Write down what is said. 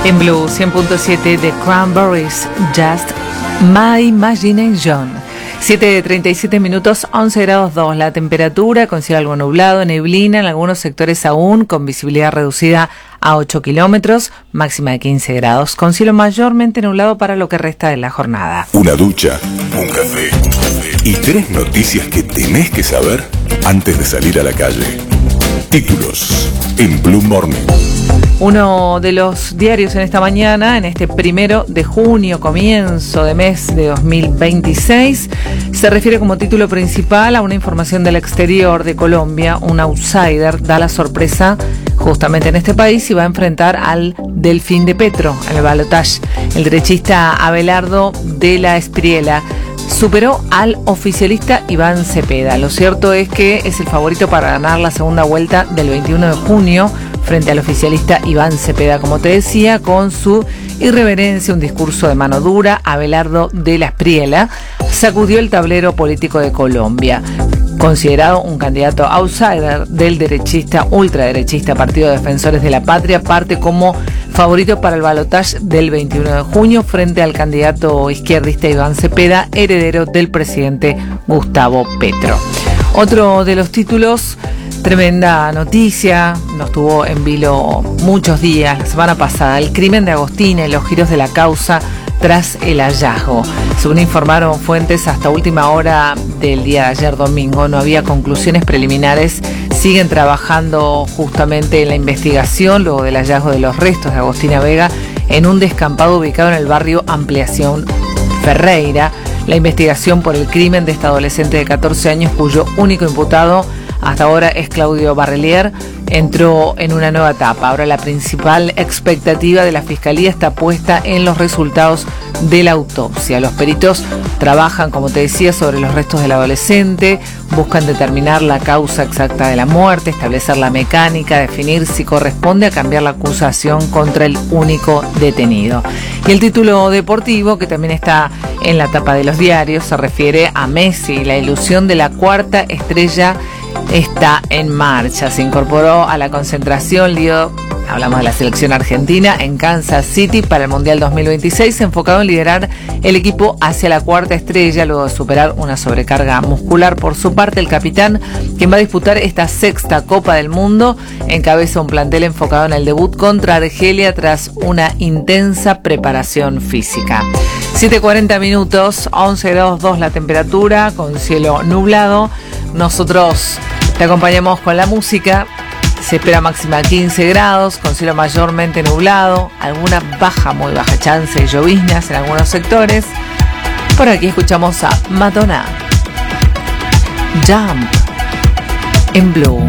En Blue 100.7 de Cranberries, Just My Imagination. 7:37 minutos, 11 grados 2 la temperatura, con cielo algo nublado, neblina en algunos sectores aún, con visibilidad reducida a 8 kilómetros, máxima de 15 grados, con cielo mayormente nublado para lo que resta de la jornada. Una ducha, un café y 3 noticias que tenés que saber antes de salir a la calle. Títulos en Blue Morning. Uno de los diarios en esta mañana, en este 1 de junio, comienzo de mes de 2026, se refiere como título principal a una información del exterior de Colombia. Un outsider da la sorpresa justamente en este país y va a enfrentar al Delfín de Petro en el balotaje. El derechista Abelardo de la Espriella superó al oficialista Iván Cepeda. Lo cierto es que es el favorito para ganar la segunda vuelta del 21 de junio frente al oficialista Iván Cepeda, como te decía, con su irreverencia, un discurso de mano dura. Abelardo de la Espriella sacudió el tablero político de Colombia. Considerado un candidato outsider del derechista, ultraderechista Partido de Defensores de la Patria, parte como favorito para el balotaje del 21 de junio frente al candidato izquierdista Iván Cepeda, heredero del presidente Gustavo Petro. Otro de los títulos, tremenda noticia, nos tuvo en vilo muchos días, la semana pasada, el crimen de Agostina y los giros de la causa tras el hallazgo. Según informaron fuentes, hasta última hora del día de ayer domingo no había conclusiones preliminares. Siguen trabajando justamente en la investigación luego del hallazgo de los restos de Agostina Vega en un descampado ubicado en el barrio Ampliación Ferreira. La investigación por el crimen de esta adolescente de 14 años, cuyo único imputado hasta ahora es Claudio Barrelier, entró en una nueva etapa. Ahora la principal expectativa de la Fiscalía está puesta en los resultados de la autopsia. Los peritos trabajan, como te decía, sobre los restos del adolescente, buscan determinar la causa exacta de la muerte, establecer la mecánica, definir si corresponde a cambiar la acusación contra el único detenido. Y el título deportivo, que también está en la tapa de los diarios, se refiere a Messi. La ilusión de la cuarta estrella está en marcha. Se incorporó a la concentración, hablamos de la selección argentina, en Kansas City para el Mundial 2026, enfocado en liderar el equipo hacia la cuarta estrella luego de superar una sobrecarga muscular. Por su parte, el capitán, quien va a disputar esta sexta Copa del Mundo, encabeza un plantel enfocado en el debut contra Argelia tras una intensa preparación física. 7:40 minutos, 11 grados 2 la temperatura, con cielo nublado. Nosotros te acompañamos con la música. Se espera máxima 15 grados, con cielo mayormente nublado, alguna muy baja chance de lloviznas en algunos sectores. Por aquí escuchamos a Madonna, Jump, en Blue.